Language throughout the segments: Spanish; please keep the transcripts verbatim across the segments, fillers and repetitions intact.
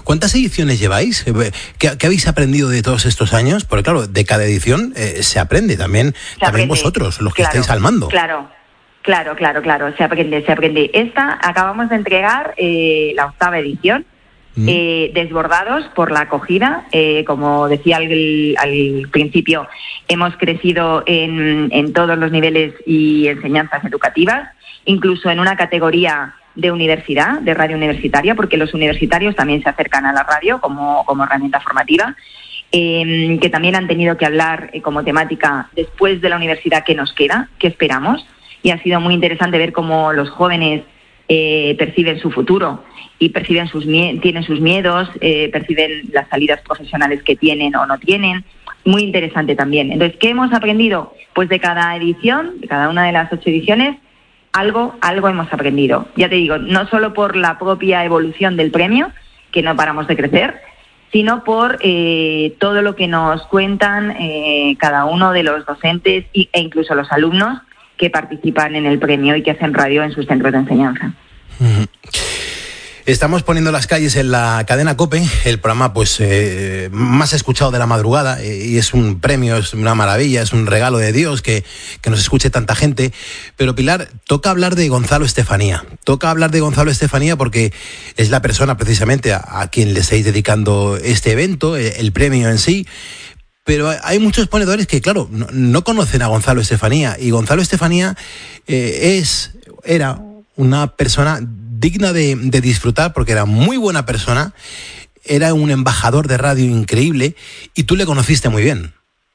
¿Cuántas ediciones lleváis? ¿Qué, qué habéis aprendido de todos estos años? Porque claro, de cada edición eh, se aprende también, se también aprende. Vosotros, los que claro, estáis al mando. Claro, claro, claro, claro, se aprende, se aprende. Esta acabamos de entregar eh, la octava edición. Eh, desbordados por la acogida, eh, como decía al, al principio, hemos crecido en, en todos los niveles y enseñanzas educativas, incluso en una categoría de universidad, de radio universitaria, porque los universitarios también se acercan a la radio como, como herramienta formativa, eh, que también han tenido que hablar eh, como temática después de la universidad qué nos queda, qué esperamos, y ha sido muy interesante ver cómo los jóvenes eh, perciben su futuro y perciben sus mie- tienen sus miedos, eh, perciben las salidas profesionales que tienen o no tienen. Muy interesante también. Entonces, ¿qué hemos aprendido? Pues de cada edición, de cada una de las ocho ediciones, algo, algo hemos aprendido. Ya te digo, no solo por la propia evolución del premio, que no paramos de crecer, sino por eh, todo lo que nos cuentan eh, cada uno de los docentes y, e incluso los alumnos que participan en el premio y que hacen radio en sus centros de enseñanza. Uh-huh. Estamos poniendo las calles en la cadena COPE, el programa pues eh, más escuchado de la madrugada, eh, y es un premio, es una maravilla, es un regalo de Dios que, que nos escuche tanta gente. Pero Pilar, toca hablar de Gonzalo Estefanía, toca hablar de Gonzalo Estefanía porque es la persona precisamente a, a quien le estáis dedicando este evento, el, el premio en sí. Pero hay muchos ponedores que, claro, no, no conocen a Gonzalo Estefanía, y Gonzalo Estefanía eh, es, era una persona digna de, de disfrutar porque era muy buena persona, era un embajador de radio increíble y tú le conociste muy bien.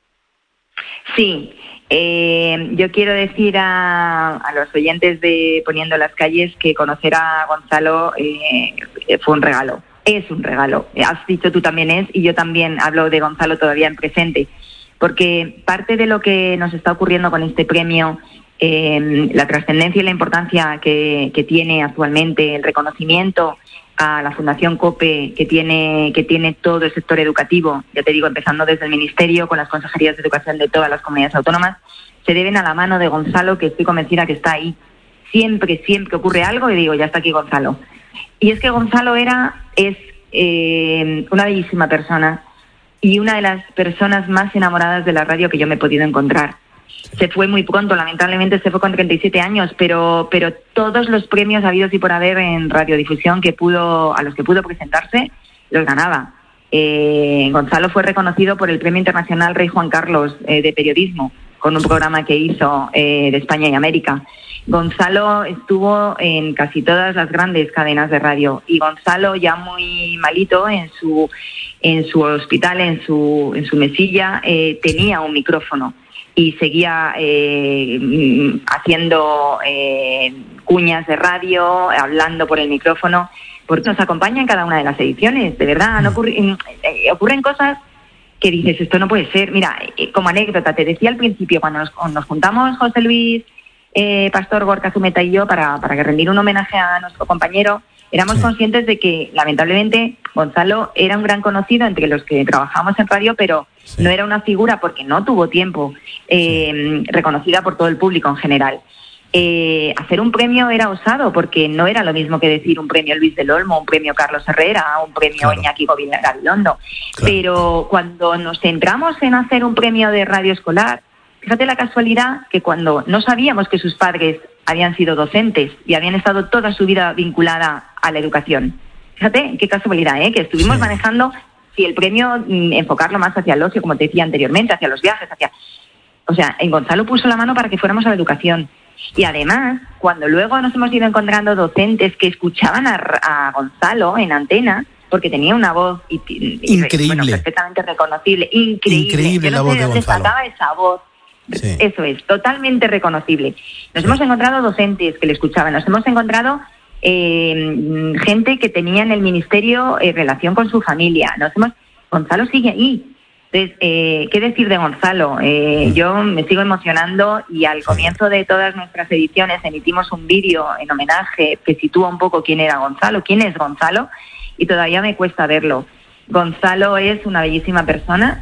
Sí, eh, yo quiero decir a, a los oyentes de Poniendo las Calles que conocer a Gonzalo eh, fue un regalo, es un regalo. Has dicho tú también es, y yo también hablo de Gonzalo todavía en presente, porque parte de lo que nos está ocurriendo con este premio, Eh, la trascendencia y la importancia que, que tiene actualmente, el reconocimiento a la Fundación COPE que tiene, que tiene todo el sector educativo, ya te digo, empezando desde el Ministerio, con las consejerías de educación de todas las comunidades autónomas, se deben a la mano de Gonzalo, que estoy convencida que está ahí. Siempre, siempre ocurre algo y digo, ya está aquí Gonzalo. Y es que Gonzalo era, es eh, una bellísima persona y una de las personas más enamoradas de la radio que yo me he podido encontrar. Se fue muy pronto, lamentablemente se fue con treinta y siete años, pero pero todos los premios habidos y por haber en radiodifusión que pudo a los que pudo presentarse, los ganaba. Eh, Gonzalo fue reconocido por el Premio Internacional Rey Juan Carlos eh, de Periodismo, con un programa que hizo eh, de España y América. Gonzalo estuvo en casi todas las grandes cadenas de radio, y Gonzalo, ya muy malito en su en su hospital, en su en su mesilla, eh, tenía un micrófono y seguía eh, haciendo eh, cuñas de radio, hablando por el micrófono, porque nos acompaña en cada una de las ediciones. De verdad, no ocurre, eh, ocurren cosas que dices, esto no puede ser. Mira, eh, como anécdota, te decía al principio, cuando nos, nos juntamos José Luis, eh, Pastor, Gorka Zumeta y yo para, para que rendir un homenaje a nuestro compañero, éramos sí. conscientes de que, lamentablemente, Gonzalo era un gran conocido entre los que trabajamos en radio, pero sí. no era una figura, porque no tuvo tiempo, eh, sí. reconocida por todo el público en general. Eh, hacer un premio era osado, porque no era lo mismo que decir un premio Luis del Olmo, un premio Carlos Herrera, un premio claro. Iñaki Gabilondo. Claro. Pero cuando nos centramos en hacer un premio de radio escolar, fíjate la casualidad que cuando no sabíamos que sus padres habían sido docentes y habían estado toda su vida vinculada a la educación. Fíjate qué casualidad, ¿eh? Que estuvimos sí. manejando si el premio mm, enfocarlo más hacia el ocio, como te decía anteriormente, hacia los viajes, hacia... O sea, en Gonzalo puso la mano para que fuéramos a la educación. Y además, cuando luego nos hemos ido encontrando docentes que escuchaban a, a Gonzalo en antena, porque tenía una voz y, y, increíble, bueno, perfectamente reconocible, increíble. Increíble la voz de Gonzalo. Sacaba esa voz. Sí. Eso es, totalmente reconocible. Nos sí. hemos encontrado docentes que le escuchaban, nos hemos encontrado eh, gente que tenía en el ministerio eh, relación con su familia. Nos hemos... Gonzalo sigue ahí. Entonces, eh, ¿qué decir de Gonzalo? Eh, sí. Yo me sigo emocionando, y al sí. comienzo de todas nuestras ediciones emitimos un vídeo en homenaje que sitúa un poco quién era Gonzalo, quién es Gonzalo, y todavía me cuesta verlo. Gonzalo es una bellísima persona,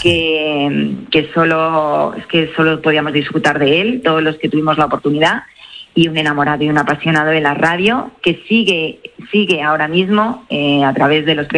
que, que solo es que solo podíamos disfrutar de él, todos los que tuvimos la oportunidad, y un enamorado y un apasionado de la radio que sigue sigue ahora mismo eh, a través de los